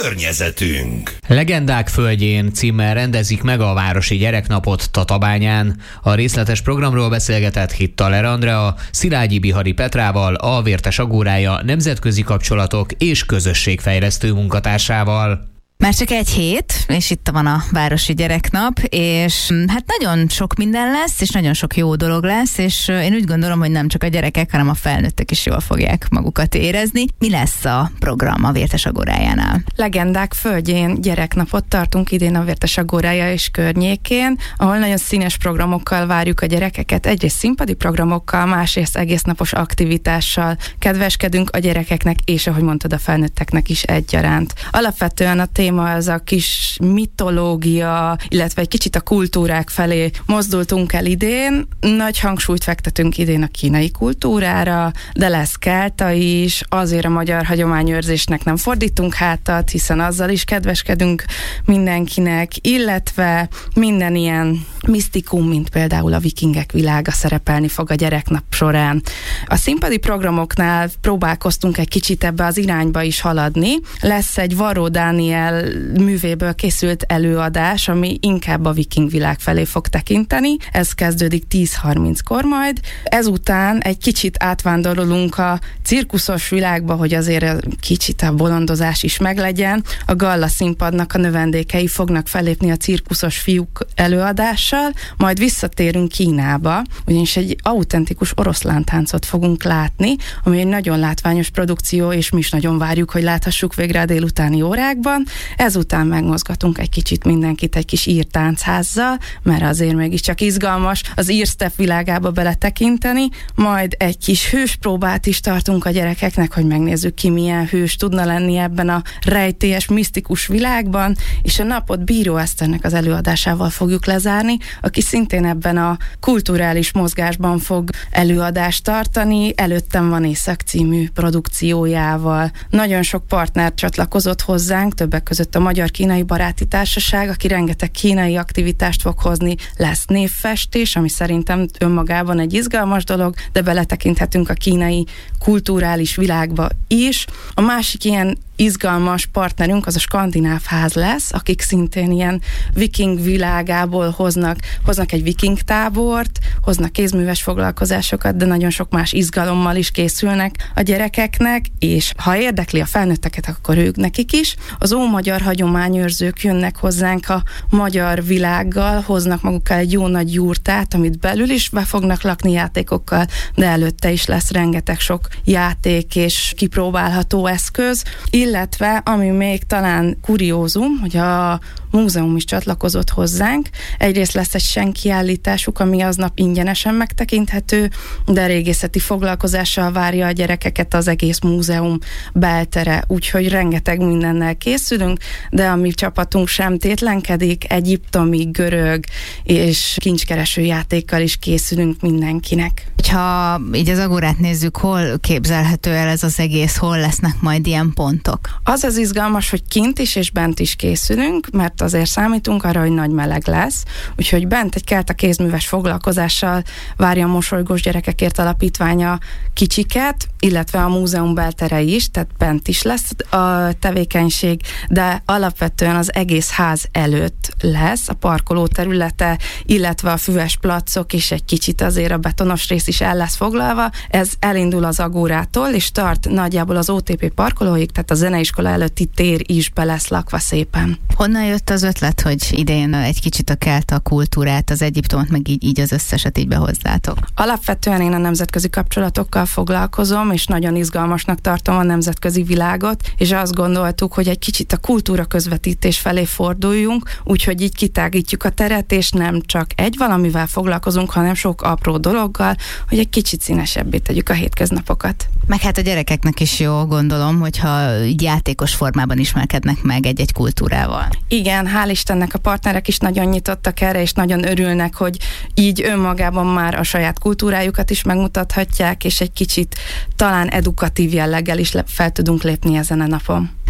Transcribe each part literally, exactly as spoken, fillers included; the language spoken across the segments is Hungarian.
környezetünk. Legendák földjén címmel rendezik meg a Városi Gyereknapot Tatabányán. A részletes programról beszélgetett Hittaler Andrea, Szilágyi Bihari Petrával, a Vértes Agórája nemzetközi kapcsolatok és közösségfejlesztő munkatársával. Már csak egy hét, és itt van a Városi Gyereknap, és hát nagyon sok minden lesz, és nagyon sok jó dolog lesz, és én úgy gondolom, hogy nem csak a gyerekek, hanem a felnőttek is jól fogják magukat érezni. Mi lesz a program a Vértes Agórájánál? Legendák földjén gyereknapot tartunk idén a Vértes Agórája és környékén, ahol nagyon színes programokkal várjuk a gyerekeket, egyrészt színpadi programokkal, másrészt egésznapos aktivitással kedveskedünk a gyerekeknek, és ahogy mondtad, a felnőtteknek is egyaránt. Alapvetően a téma az a kis mitológia, illetve egy kicsit a kultúrák felé mozdultunk el idén. Nagy hangsúlyt fektetünk idén a kínai kultúrára, de lesz kelta is, azért a magyar hagyományőrzésnek nem fordítunk hátat, hiszen azzal is kedveskedünk mindenkinek, illetve minden ilyen misztikum, mint például a vikingek világa szerepelni fog a gyereknap során. A színpadi programoknál próbálkoztunk egy kicsit ebbe az irányba is haladni. Lesz egy Varró Dániel művéből készült előadás, ami inkább a viking világ felé fog tekinteni. Ez kezdődik tíz harminckor majd. Ezután egy kicsit átvándorolunk a cirkuszos világba, hogy azért kicsit a bolondozás is meglegyen. A Galla színpadnak a növendékei fognak fellépni a cirkuszos fiúk előadással, majd visszatérünk Kínába, ugyanis egy autentikus oroszlántáncot fogunk látni, ami egy nagyon látványos produkció, és mi is nagyon várjuk, hogy láthassuk végre a délutáni órákban. Ezután megmozgatunk egy kicsit mindenkit egy kis írtáncházzal, mert azért mégiscsak izgalmas az írsztep világába beletekinteni, majd egy kis hőspróbát is tartunk a gyerekeknek, hogy megnézzük ki milyen hős tudna lenni ebben a rejtélyes, misztikus világban, és a napot Bíró Eszternek az előadásával fogjuk lezárni, aki szintén ebben a kulturális mozgásban fog előadást tartani. Előttem van Észak című produkciójával. Nagyon sok partner csatlakozott hozzánk, többek között a Magyar-Kínai Baráti Társaság, aki rengeteg kínai aktivitást fog hozni, lesz névfestés, ami szerintem önmagában egy izgalmas dolog, de beletekinthetünk a kínai kulturális világba is. A másik ilyen izgalmas partnerünk az a Skandináv Ház lesz, akik szintén ilyen viking világából hoznak, hoznak egy viking tábort, hoznak kézműves foglalkozásokat, de nagyon sok más izgalommal is készülnek a gyerekeknek, és ha érdekli a felnőtteket, akkor ők nekik is. Az ómagyar hagyományőrzők jönnek hozzánk a magyar világgal, hoznak magukkal egy jó nagy jurtát, amit belül is be fognak lakni játékokkal, de előtte is lesz rengeteg sok játék és kipróbálható eszköz, illetve, ami még talán kuriózum, hogy a múzeum is csatlakozott hozzánk. Egyrészt lesz egy senkiállításuk, ami aznap ingyenesen megtekinthető, de régészeti foglalkozással várja a gyerekeket az egész múzeum beltere, úgyhogy rengeteg mindennel készülünk, de a mi csapatunk sem tétlenkedik, egyiptomi, görög és kincskereső játékkal is készülünk mindenkinek. Ha így az Agórát nézzük, hol képzelhető el ez az egész, hol lesznek majd ilyen pontok? Az az izgalmas, hogy kint is és bent is készülünk, mert azért számítunk arra, hogy nagy meleg lesz, úgyhogy bent egy kelta kézműves foglalkozással várja a Mosolygós Gyerekekért Alapítványa kicsiket, illetve a múzeum beltere is, tehát bent is lesz a tevékenység, de alapvetően az egész ház előtt lesz, a parkoló területe, illetve a füves placok, és egy kicsit azért a betonos rész is el lesz foglalva. Ez elindul az Agórától, és tart nagyjából az o té pé parkolóig, tehát a zeneiskola előtti tér is be lesz lakva szépen. Honnan jött az ötlet, hogy idén egy kicsit a kelta kultúrát, az Egyiptomot, meg így, így az összeset így behozzátok? Alapvetően én a nemzetközi kapcsolatokkal foglalkozom, és nagyon izgalmasnak tartom a nemzetközi világot, és azt gondoltuk, hogy egy kicsit a kultúra közvetítés felé forduljunk, úgyhogy így kitágítjuk a teret, és nem csak egy valamivel foglalkozunk, hanem sok apró dologgal, hogy egy kicsit színesebbé tegyük a hétköznapokat. Meg hát a gyerekeknek is jó, gondolom, hogyha játékos formában ismerkednek meg egy-egy kultúrával. Igen, hál' Istennek a partnerek is nagyon nyitottak erre, és nagyon örülnek, hogy így önmagában már a saját kultúrájukat is megmutathatják, és egy kicsit talán edukatív jelleggel is fel tudunk lépni ezen a napon.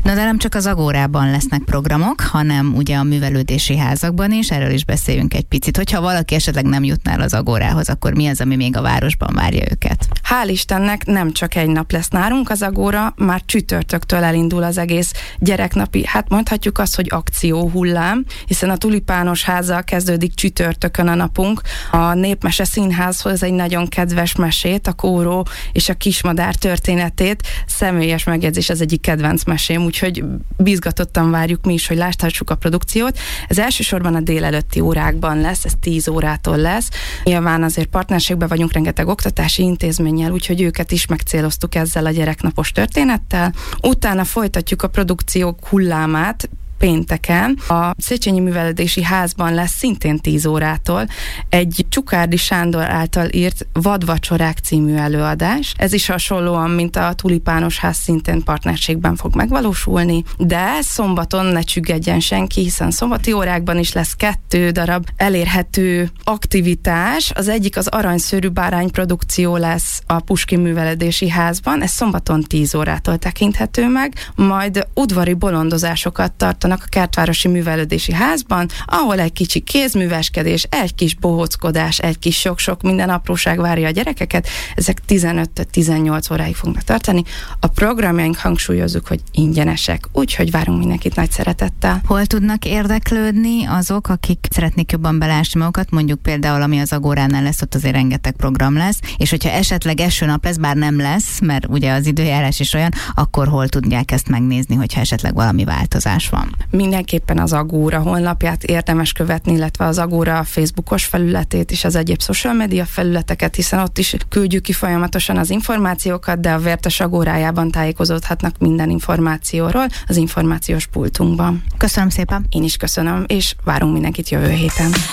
Na de nem csak az Agórában lesznek programok, hanem ugye a művelődési házakban is, erről is beszéljünk egy picit. Hogyha valaki esetleg nem jutna el az Agórához, akkor mi az, ami még a városban várja őket? Hál' Istennek nem csak egy nap lesz nálunk az Agóra, már csütörtöktől elindul az egész gyereknapi, hát mondhatjuk azt, hogy akció hullám, hiszen a Tulipános Házzal kezdődik csütörtökön a napunk. A Népmese Színházhoz egy nagyon kedves mesét, a Kóró és a Kismadár történetét, személyes megjegyzés, ez egyik kedvenc mesém, úgyhogy bizgatottan várjuk mi is, hogy láthassuk a produkciót. Ez elsősorban a délelőtti órákban lesz, ez tíz órától lesz. Nyilván azért partnerségben vagyunk rengeteg oktatási intézménnyel, úgyhogy őket is megcéloztuk ezzel a gyereknapos történettel. Utána folytatjuk a produkciók hullámát, pénteken a Széchenyi Művelődési Házban lesz szintén tíz órától egy Csukrándy Sándor által írt Vadvacsorák című előadás. Ez is hasonlóan, mint a Tulipános Ház, szintén partnerségben fog megvalósulni, de szombaton ne csüggedjen senki, hiszen szombati órákban is lesz kettő darab elérhető aktivitás. Az egyik az Aranyszőrű bárány produkció lesz a Puskin Művelődési Házban, ez szombaton tíz órától tekinthető meg, majd udvari bolondozásokat tartanak a Kertvárosi Művelődési Házban, ahol egy kicsi kézműveskedés, egy kis bohóckodás, egy kis sok-sok minden apróság várja a gyerekeket. Ezek tizenöttől tizennyolc óráig fognak tartani. A programjaink, hangsúlyozzuk, hogy ingyenesek, úgyhogy várunk mindenkit nagy szeretettel. Hol tudnak érdeklődni azok, akik szeretnék jobban belásni magukat, mondjuk például ami az Agóránál lesz, ott azért rengeteg program lesz, és hogyha esetleg esőnap lesz, bár nem lesz, mert ugye az időjárás is olyan, akkor hol tudják ezt megnézni, hogyha esetleg valami változás van? Mindenképpen az Agóra honlapját érdemes követni, illetve az Agóra Facebookos felületét és az egyéb social media felületeket, hiszen ott is küldjük ki folyamatosan az információkat, de a Vértes Agórájában tájékozódhatnak minden információról az információs pultunkban. Köszönöm szépen! Én is köszönöm, és várunk mindenkit jövő héten.